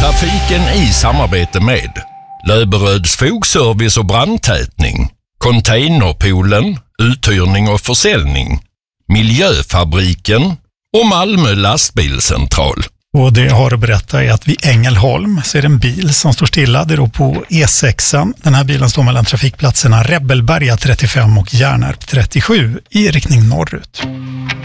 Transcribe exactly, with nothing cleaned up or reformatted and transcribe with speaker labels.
Speaker 1: Trafiken i samarbete med Löberöds fogservice och brandtätning, Containerpoolen, uthyrning och försäljning, Miljöfabriken och Malmö lastbilscentral.
Speaker 2: Och det jag har att berätta är att vid Ängelholm så är det en bil som står stilla. Det är då på E sex. Den här bilen står mellan trafikplatserna Rebbelberga trettiofem och Hjärnarp trettiosju i riktning norrut.